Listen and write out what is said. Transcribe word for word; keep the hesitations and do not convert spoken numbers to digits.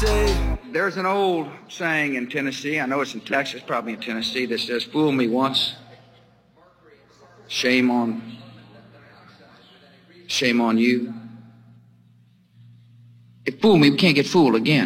say, there's an old saying in Tennessee, I know it's in Texas, probably in Tennessee, that says, fool me once, shame on, shame on you. If fool me, we can't get fooled again.